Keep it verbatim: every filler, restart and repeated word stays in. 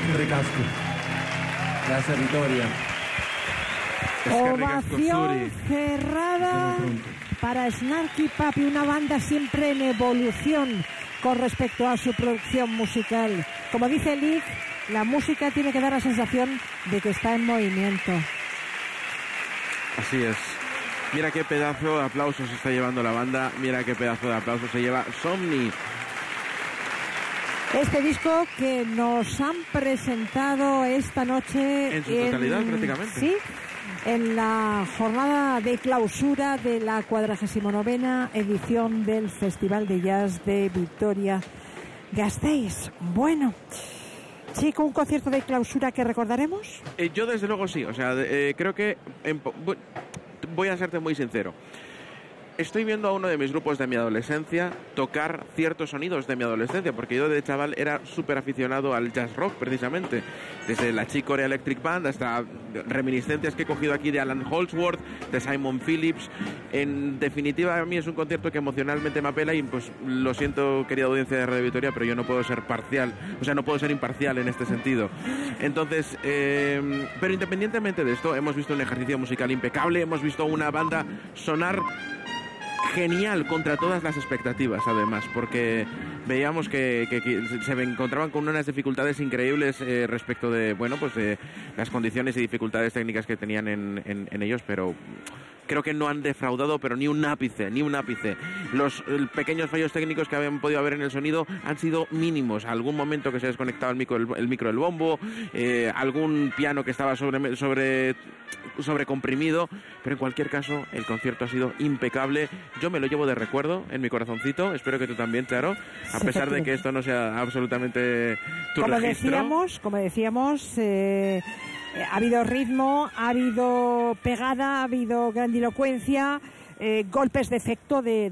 Ricasco. Gracias, Vitoria. Ovación cerrada para Snarky Puppy, una banda siempre en evolución con respecto a su producción musical. Como dice Liz, la música tiene que dar la sensación de que está en movimiento. Así es. Mira qué pedazo de aplausos se está llevando la banda. Mira qué pedazo de aplausos se lleva Somni. Este disco que nos han presentado esta noche en su totalidad, en, prácticamente. Sí, en la jornada de clausura de la cuadragésima novena edición del Festival de Jazz de Vitoria-Gasteiz. Bueno, chico, ¿un concierto de clausura que recordaremos? Eh, yo desde luego sí, o sea, eh, creo que en, voy a serte muy sincero. Estoy viendo a uno de mis grupos de mi adolescencia tocar ciertos sonidos de mi adolescencia, porque yo de chaval era súper aficionado al jazz rock, precisamente. Desde la Chick Corea Electric Band hasta reminiscencias que he cogido aquí de Alan Holdsworth, de Simon Phillips. En definitiva, a mí es un concierto que emocionalmente me apela y pues lo siento, querida audiencia de Radio Vitoria, pero yo no puedo ser parcial, o sea, no puedo ser imparcial en este sentido. Entonces, eh, pero independientemente de esto, hemos visto un ejercicio musical impecable, hemos visto una banda sonar genial contra todas las expectativas, además, porque veíamos que, que, que se encontraban con unas dificultades increíbles eh, respecto de, bueno, pues de las condiciones y dificultades técnicas que tenían en, en, en ellos, pero creo que no han defraudado, pero ni un ápice, ni un ápice. Los pequeños fallos técnicos que habían podido haber en el sonido han sido mínimos. Algún momento que se desconectaba el micro, el, el micro del bombo, eh, algún piano que estaba sobre, sobre, sobre comprimido, pero en cualquier caso el concierto ha sido impecable. Yo me lo llevo de recuerdo en mi corazoncito, espero que tú también, Charo, a pesar de que esto no sea absolutamente tu como registro. Decíamos, como decíamos, eh, ha habido ritmo, ha habido pegada, ha habido grandilocuencia, eh, golpes de efecto de